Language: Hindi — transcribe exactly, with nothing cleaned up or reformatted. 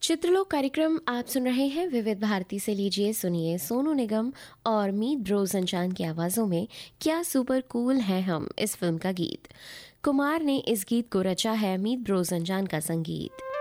चित्रलोक कार्यक्रम आप सुन रहे हैं विविध भारती से। लीजिए सुनिए सोनू निगम और मीत ब्रोजनचान की आवाज़ों में क्या सुपर कूल है हम, इस फिल्म का गीत। कुमार ने इस गीत को रचा है, मीत ब्रोजनचान का संगीत।